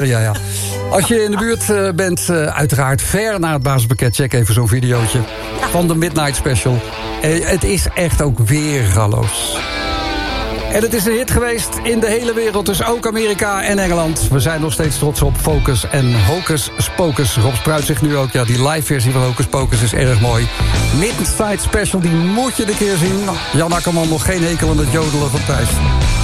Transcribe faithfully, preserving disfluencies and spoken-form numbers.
Ja, ja. Als je in de buurt uh, bent, uh, uiteraard ver naar het basispakket... check even zo'n videootje van de Midnight Special. Uh, het is echt ook weergaloos. En het is een hit geweest in de hele wereld, dus ook Amerika en Engeland. We zijn nog steeds trots op Focus en Hocus Pocus. Rob Spruit zegt nu ook, ja, die live versie van Hocus Pocus is erg mooi. Midnight Special, die moet je een keer zien. Jan Akkerman nog geen hekel aan het jodelen van Thijs.